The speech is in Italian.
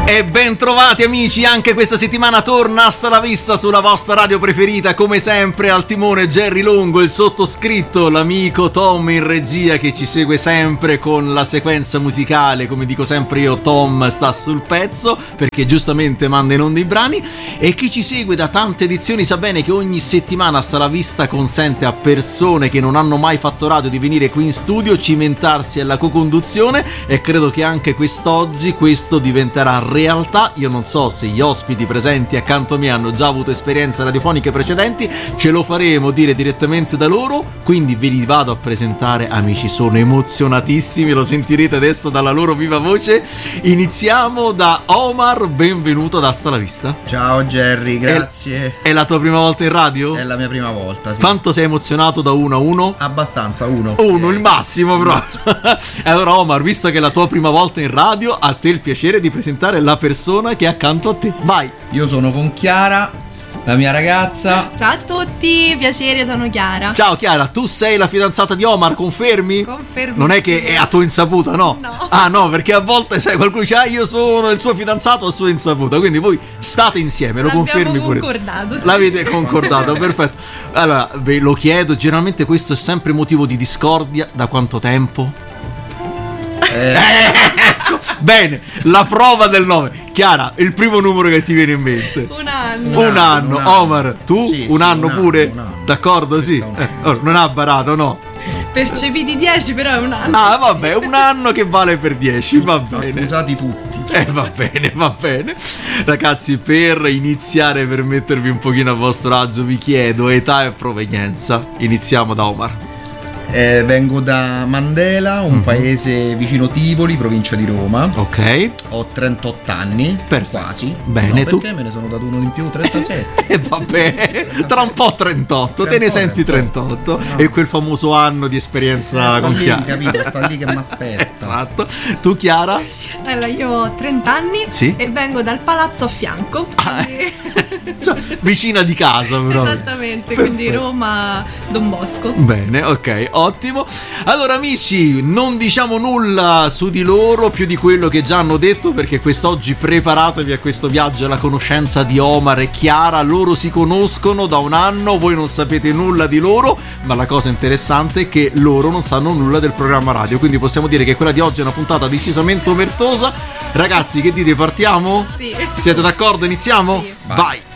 E ben trovati amici, anche questa settimana torna Hasta la Vista sulla vostra radio preferita, come sempre al timone Jerry Longo, il sottoscritto, l'amico Tom in regia che ci segue sempre con la sequenza musicale, come dico sempre io, Tom sta sul pezzo perché giustamente manda in onda i brani, e chi ci segue da tante edizioni sa bene che ogni settimana Hasta la Vista consente a persone che non hanno mai fatto radio di venire qui in studio, cimentarsi alla co-conduzione, e credo che anche quest'oggi questo diventerà realtà. Io non so se gli ospiti presenti accanto a me hanno già avuto esperienze radiofoniche precedenti, ce lo faremo dire direttamente da loro, quindi ve li vado a presentare. Amici, sono emozionatissimi, lo sentirete adesso dalla loro viva voce. Iniziamo da Omar, benvenuto ad Hasta la Vista. Ciao Jerry, grazie. È la tua prima volta in radio? È la mia prima volta, sì. Quanto sei emozionato da 1 a 1? Abbastanza, 1. Il massimo però. Allora Omar, visto che è la tua prima volta in radio, a te il piacere di presentare la persona che è accanto a te. Vai. Io sono con Chiara, la mia ragazza. Ciao a tutti, piacere, sono Chiara. Ciao Chiara, tu sei la fidanzata di Omar, confermi? Confermo. Non è che è a tua insaputa, no? No. Ah no, perché a volte sai qualcuno dice io sono il suo fidanzato a sua insaputa, quindi voi state insieme, lo confermi pure? Concordato, sì. L'avete concordato, perfetto. Allora, ve lo chiedo, generalmente questo è sempre motivo di discordia. Da quanto tempo? Ecco, bene, la prova del 9. Chiara, il primo numero che ti viene in mente? Un anno. Un anno. Omar, tu? Sì, un anno pure? un anno. D'accordo, sì. Non ha barato, no? Percepiti 10, però è un anno. Ah, vabbè, un anno che vale per 10, va bene. Accusati tutti. Va bene, va bene. Ragazzi, per iniziare, per mettervi un pochino a vostro agio, vi chiedo età e provenienza. Iniziamo da Omar. Vengo da Mandela, un paese vicino Tivoli, provincia di Roma. Ok. Ho 38 anni, quasi. Bene, no, tu? perché me ne sono dato uno in più, 37. E vabbè, tra un po' 38, te ne senti 38. No. E quel famoso anno di esperienza sta con lì, Chiara. capito? Sta lì che mi aspetta. Esatto. Tu Chiara? Allora, io ho 30 anni. Sì. E vengo dal palazzo a fianco. Cioè, vicina di casa però. Esattamente, Perfetto. quindi Roma, Don Bosco. Bene, ok, ottimo. Allora amici, non diciamo nulla su di loro più di quello che già hanno detto, perché quest'oggi preparatevi a questo viaggio alla conoscenza di Omar e Chiara. Loro si conoscono da un anno, voi non sapete nulla di loro, ma la cosa interessante è che loro non sanno nulla del programma radio, quindi possiamo dire che quella di oggi è una puntata decisamente omertosa. Ragazzi, che dite, partiamo? Sì. Siete d'accordo? Iniziamo? Sì. Vai.